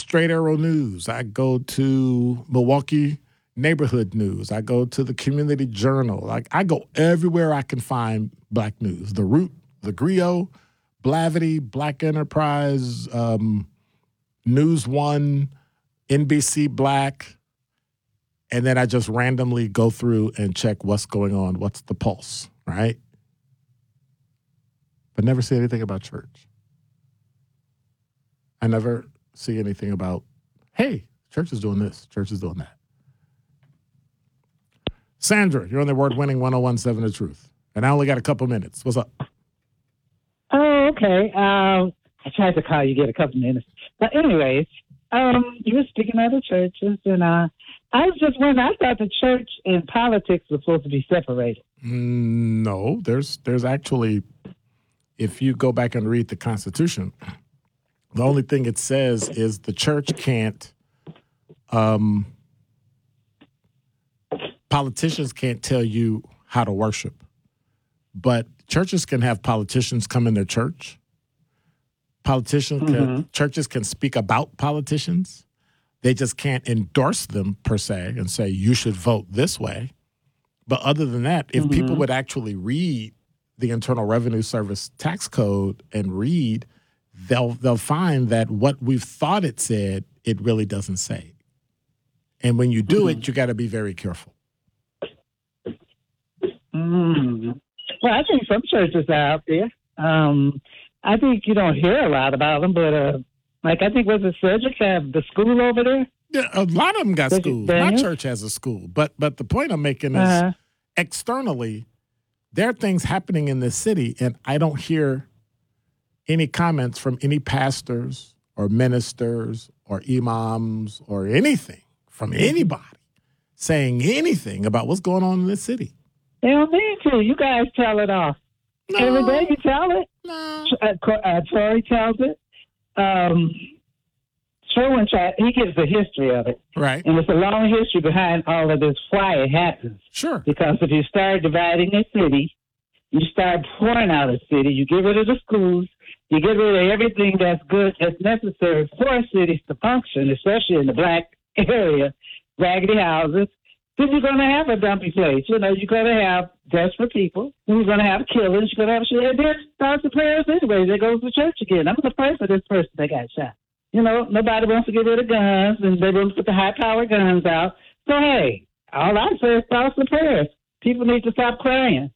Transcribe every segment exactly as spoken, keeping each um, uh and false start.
Straight Arrow News. I go to Milwaukee Neighborhood News. I go to the Community Journal. Like I go everywhere I can find black news. The Root, the Griot, Blavity, Black Enterprise, um, News One, N B C Black. And then I just randomly go through and check what's going on, what's the pulse, right? But never see anything about church. I never see anything about, hey, church is doing this, church is doing that. Sandra, you're on the award-winning one oh one point seven The Truth. And I only got a couple minutes. What's up? Oh, okay. Um, I tried to call you, get a couple minutes. But anyways, um, you were speaking of the churches, and uh, I was just wondering, I thought the church and politics were supposed to be separated. Mm, no, there's there's actually, if you go back and read the Constitution, the only thing it says is the church can't, um, politicians can't tell you how to worship, but churches can have politicians come in their church. Politicians, can, mm-hmm. churches can speak about politicians. They just can't endorse them per se and say, you should vote this way. But other than that, if mm-hmm. people would actually read the Internal Revenue Service tax code and read, they'll they'll find that what we've thought it said, it really doesn't say. And when you do mm-hmm. it, you got to be very careful. Mm-hmm. Well, I think some churches are out there. Um, I think you don't hear a lot about them, but uh, like I think was it Cedric have the school over there? Yeah, a lot of them got Cedric schools. Daniels? My church has a school, but but the point I'm making is uh-huh. externally, there are things happening in this city, and I don't hear any comments from any pastors or ministers or imams or anything from anybody saying anything about what's going on in this city. They don't need to. You guys tell it off. No. Every day you tell it. No. Uh, uh, Tory tells it. Um, Sherwin, he gives the history of it. Right. And it's a long history behind all of this, why it happens. Sure. Because if you start dividing a city, you start pouring out a city, you get rid of the schools, you get rid of everything that's good, that's necessary for cities to function, especially in the black area, raggedy houses. Then you're going to have a dumpy place. You know, you're going to have desperate people. Then you're going to have killers. You're going to have shit. And then starts the prayers anyway. They go to church again. I'm going to pray for this person that got shot. You know, nobody wants to get rid of guns, and they want to put the high-powered guns out. So, hey, all I say is thoughts and prayers. People need to stop crying.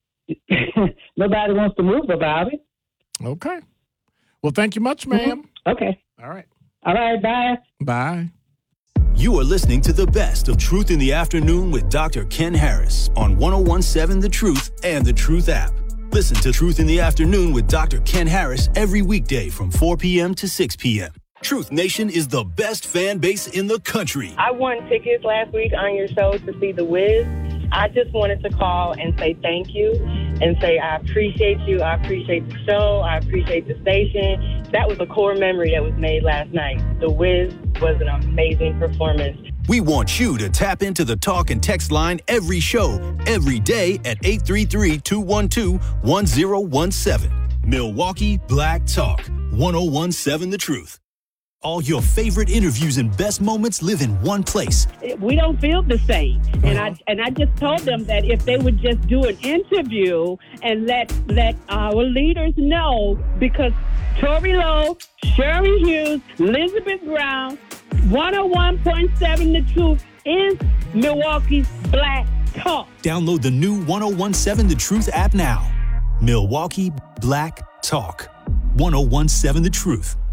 Nobody wants to move about it. Okay. Well, thank you much, ma'am. Mm-hmm. Okay. All right. All right, bye. Bye. You are listening to the best of Truth in the Afternoon with Doctor Ken Harris on one oh one point seven The Truth and The Truth app. Listen to Truth in the Afternoon with Doctor Ken Harris every weekday from four p.m. to six p.m. Truth Nation is the best fan base in the country. I won tickets last week on your show to see The Wiz. I just wanted to call and say thank you and say I appreciate you. I appreciate the show. I appreciate the station. That was a core memory that was made last night. The Wiz was an amazing performance. We want you to tap into the talk and text line every show, every day at eight three three, two one two, one oh one seven. Milwaukee Black Talk, one oh one point seven The Truth. All your favorite interviews and best moments live in one place. We don't feel the same. And I and I just told them that if they would just do an interview and let let our leaders know, because Tory Lowe, Sherry Hughes, Elizabeth Brown, one oh one point seven The Truth is Milwaukee's Black Talk. Download the new one oh one point seven The Truth app now. Milwaukee Black Talk. one oh one point seven The Truth.